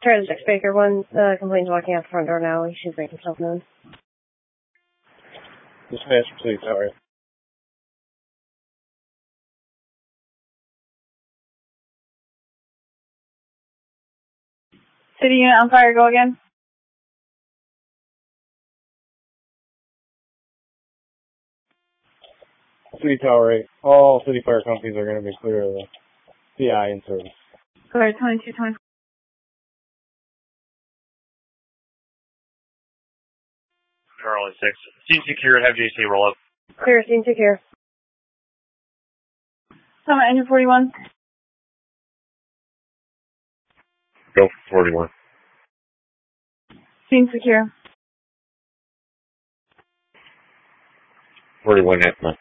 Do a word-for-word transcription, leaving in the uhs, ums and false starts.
Charlie Six Baker, one uh, complains walking out the front door now. He should make himself known. Dispatch, please, sorry. City unit on fire, go again. City Tower eight. All city fire companies are going to be clear of the C I in service. Clear twenty-two twenty-four. Charlie six. Scene secured, have J C roll up. Clear, scene secure. Summit engine forty-one. Go for forty-one. Scene secure. forty-one, half mile.